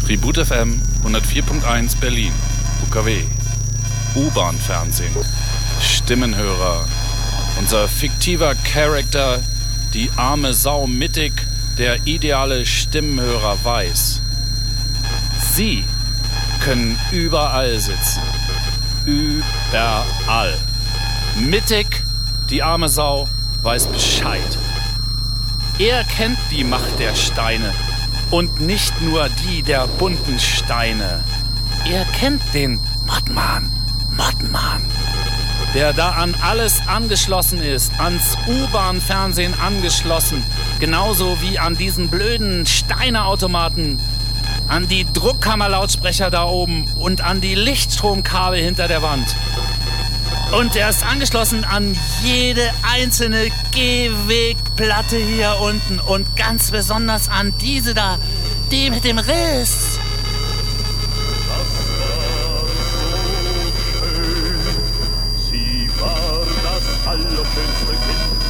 Tribut FM 104.1 Berlin, UKW, U-Bahn-Fernsehen, Stimmenhörer, unser fiktiver Charakter, die arme Sau mittig, der ideale Stimmenhörer weiß. Sie können überall sitzen. Überall. Mittig, die arme Sau, weiß Bescheid. Er kennt die Macht der Steine und nicht nur die der bunten Steine. Er kennt den Mottmann, der da an alles angeschlossen ist, ans U-Bahn-Fernsehen angeschlossen, genauso wie an diesen blöden Steineautomaten, an die Druckkammerlautsprecher da oben und an die Lichtstromkabel hinter der Wand. Und er ist angeschlossen an jede einzelne Gehwegplatte hier unten und ganz besonders an diese da, die mit dem Riss.